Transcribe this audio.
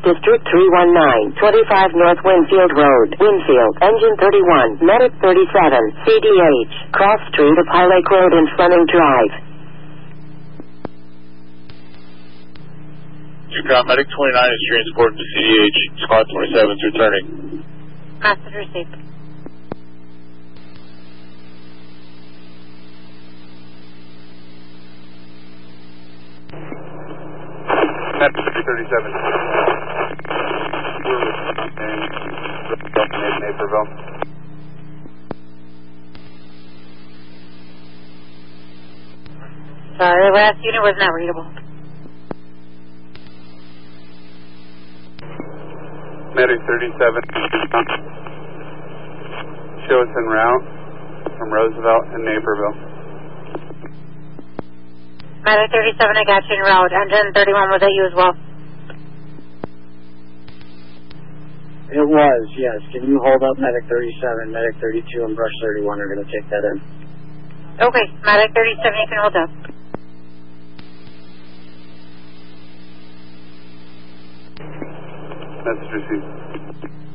District 319, 25 North Winfield Road, Winfield, Engine 31, Medic 37, CDH, Cross Street of High Lake Road and Fleming Drive. Medic 29 is transported to CDH. Squad 27 is returning. Message received. Medic 37. We're in Naperville. Sorry, the last unit was not readable. Medic 37. Show us en route from Roosevelt and Naperville. Medic 37, I got you en route. Engine 31, was that you as well? It was, yes. Can you hold up Medic 37, Medic 32, and Brush 31 are going to take that in. Okay, Medic 37, you can hold up. Message received.